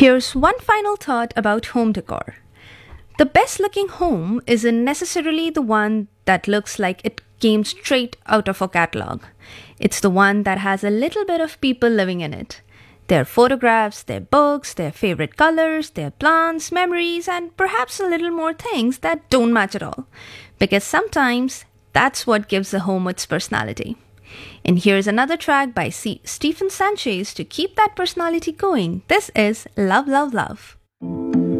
Here's one final thought about home decor. The best looking home isn't necessarily the one that looks like it came straight out of a catalog. It's the one that has a little bit of people living in it. Their photographs, their books, their favorite colors, their plants, memories, and perhaps a little more things that don't match at all. Because sometimes that's what gives a home its personality. And here's another track by Stephen Sanchez to keep that personality going. This is Love, Love, Love.